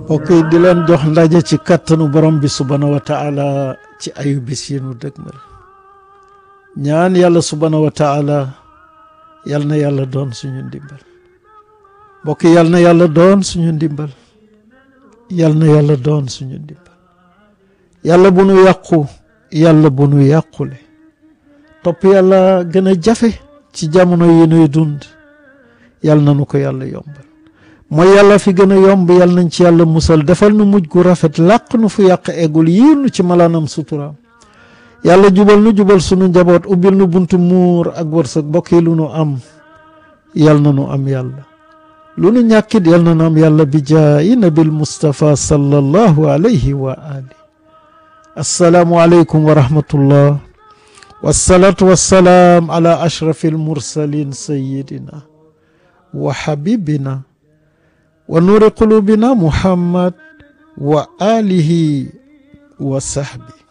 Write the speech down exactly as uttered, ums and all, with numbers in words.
mbokk yi di leen jox ndaje ci kattanu borom bi subhanahu wa taala ci ayu bis yi nu dëgmal ñaan yàlla subhanahu wa taala yal na yàlla doon suñu ndimbal mbokk yi yal na yàlla doon suñu ndimbal yal na yàlla doon suñu ndimbal yàlla bu nu yàqu yàlla bu nu yàqule topp yàlla gën a jafe ci jamono yi nuy dund yal na nu ko yàlla yombal mooy yàlla fi gën a yomb yal nañ ci yàlla musal defal nu mujj gu rafet làq nu fu yàq eggul yiir nu ci malaanam suturaam yàlla jubal nu jubal sunu njaboot ubbil nu buntu muur ak wërsëg mbokk yi lu nu am yal na nu am yàlla lu nu ñàkkit yal na nu am yàlla bi jaayi nabil Mustafa sallallahu alayhi wa ali assalaamu aleykum wa rahmatullah wassalatu wassalaam ala ashrafi almursalin sayidina wa habibina wa nuuri qulubina muhammad wa alihi wa sahbi